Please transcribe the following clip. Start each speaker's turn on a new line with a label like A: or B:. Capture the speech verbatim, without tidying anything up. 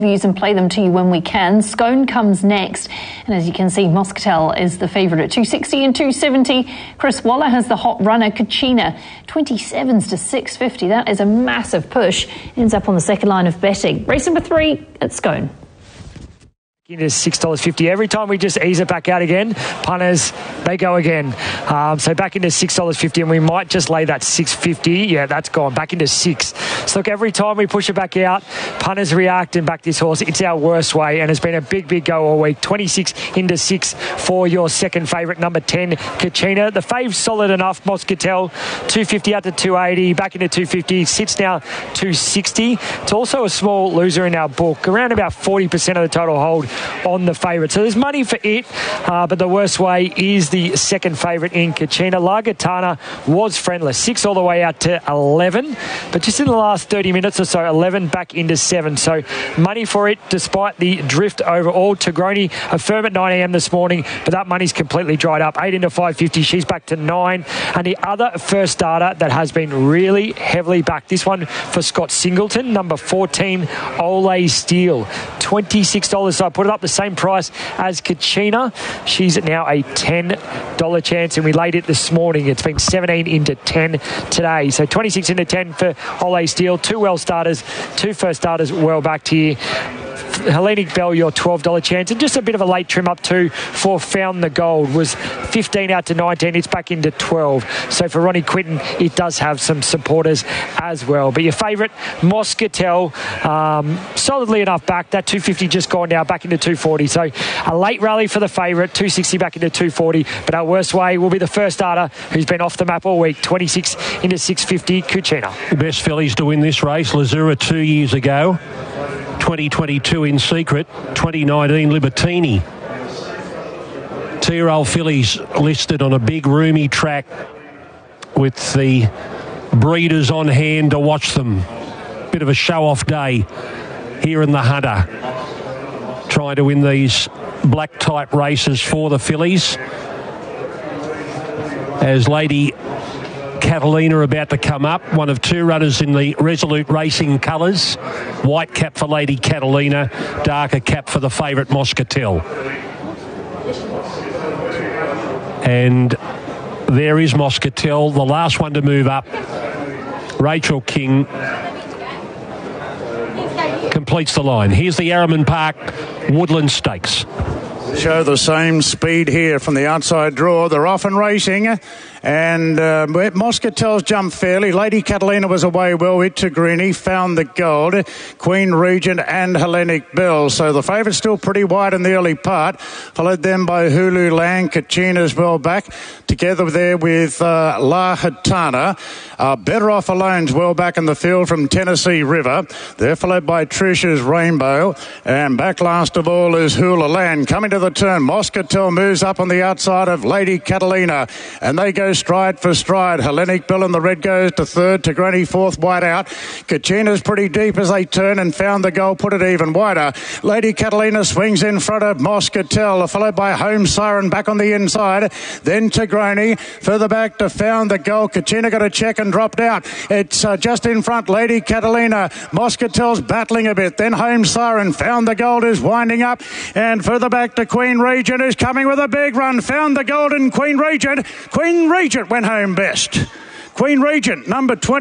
A: Views and play them to you when we can. Scone comes next, and as you can see, Moscatel is the favourite at two sixty and two seventy. Chris Waller has the hot runner, Kachina, twenty-sevens to six fifty. That is a massive push. Ends up on the second line of betting. Race number three at Scone.
B: Into six dollars fifty. Every time we just ease it back out again, punters, they go again. Um, so back into six dollars fifty, and we might just lay that six fifty. Yeah, that's gone. Back into six. So look, every time we push it back out, punters react and back this horse. It's our worst way, and it's been a big, big go all week. twenty-six into six for your second favourite, number ten, Kachina. The fave's solid enough, Moscatel, two fifty out to two eighty, back into two fifty, sits now two sixty. It's also a small loser in our book, around about forty percent of the total hold on the favourite. So there's money for it, uh, but the worst way is the second favourite in Kachina. La Gitana was friendless, six all the way out to eleven, but just in the last thirty minutes or so, eleven back into seven. So money for it, despite the drift overall. Tigroni, a firm at nine a.m. this morning, but that money's completely dried up. eight into five fifty, she's back to nine. And the other first starter that has been really heavily backed, this one for Scott Singleton, number fourteen, Ole Steel, twenty-six dollars. So I put it up the same price as Kachina. She's now a ten dollars chance, and we laid it this morning. It's been seventeen into ten today. So twenty-six into ten for Ole Steel. Two well starters, two first starters well backed here. Hellenic Bell, your twelve dollars chance, and just a bit of a late trim up too for Found the Gold, was fifteen out to nineteen. It's back into twelve. So for Ronnie Quinton, it does have some supporters as well. But your favourite, Moscatel, um, solidly enough back. That two fifty just gone now, back into two forty. So a late rally for the favourite, two sixty back into two forty. But our worst way will be the first starter, who's been off the map all week, twenty-six into six fifty, Kachina.
C: The best fillies to win this race, Lazura two years ago, twenty twenty-two In Secret, twenty nineteen Libertini. Two-year-old fillies listed on a big roomy track with the breeders on hand to watch them. Bit of a show-off day here in the Hunter, trying to win these black-type races for the fillies. As Lady Catalina about to come up, one of two runners in the Resolute Racing colours. White cap for Lady Catalina, darker cap for the favourite Moscatel. And there is Moscatel, the last one to move up. Rachel King completes the line. Here's the Yarraman Park Woodland Stakes.
D: Show the same speed here from the outside draw. They're off and racing. And uh, Moscatel's jumped fairly. Lady Catalina was away well with Tigrini, Found the Gold, Queen Regent and Hellenic Bell. So the favourite's still pretty wide in the early part, followed then by Hulu Land, Kachina's well back, together there with uh, La Gitana. Uh, Better Off Alone's well back in the field from Tennessee River. They're followed by Tricia's Rainbow. And back last of all is Hula Land. Coming to the turn, Moscatel moves up on the outside of Lady Catalina. And they go stride for stride. Hellenic Bell in the red goes to third. Tigroni fourth, wide out. Kachina's pretty deep as they turn, and Found the Goal put it even wider. Lady Catalina swings in front of Moscatel, followed by Home Siren back on the inside. Then Tigroni further back to Found the Goal. Kachina got a check and dropped out. It's uh, just in front, Lady Catalina. Moscatel's battling a bit. Then Home Siren. Found the Gold is winding up, and further back to Queen Regent, who's coming with a big run. Found the Gold and Queen Regent. Queen Regent went home best. Queen Regent, number twenty.